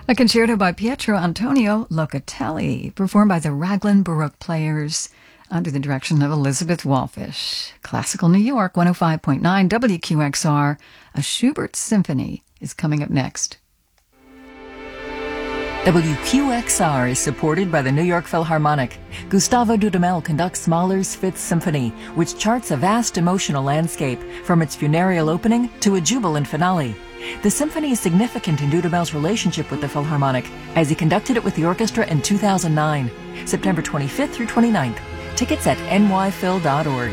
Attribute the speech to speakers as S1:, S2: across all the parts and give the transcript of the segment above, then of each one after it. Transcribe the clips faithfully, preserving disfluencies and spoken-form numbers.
S1: A concerto by Pietro Antonio Locatelli, performed by the Raglan Baroque Players under the direction of Elizabeth Walfish. Classical New York, one oh five point nine W Q X R. A Schubert Symphony is coming up next.
S2: W Q X R is supported by the New York Philharmonic. Gustavo Dudamel conducts Mahler's Fifth Symphony, which charts a vast emotional landscape, from its funereal opening to a jubilant finale. The symphony is significant in Dudamel's relationship with the Philharmonic, as he conducted it with the orchestra in two thousand nine, September twenty-fifth through twenty-ninth. Tickets at N Y phil dot org.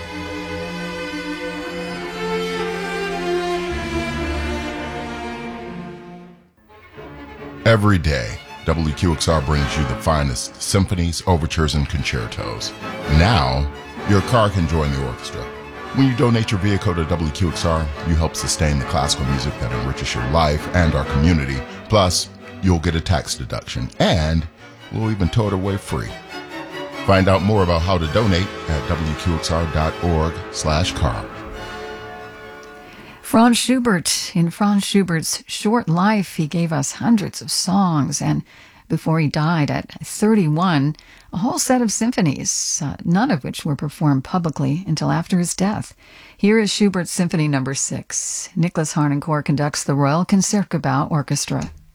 S3: Every day, W Q X R brings you the finest symphonies, overtures, and concertos. Now, your car can join the orchestra. When you donate your vehicle to W Q X R, you help sustain the classical music that enriches your life and our community. Plus, you'll get a tax deduction, and we'll even tow it away free. Find out more about how to donate at W Q X R dot org slash car.
S1: Franz Schubert. In Franz Schubert's short life, he gave us hundreds of songs, and before he died at thirty-one, a whole set of symphonies, uh, none of which were performed publicly until after his death. Here is Schubert's Symphony Number Six. Nicholas Harnoncourt conducts the Royal Concertgebouw Orchestra.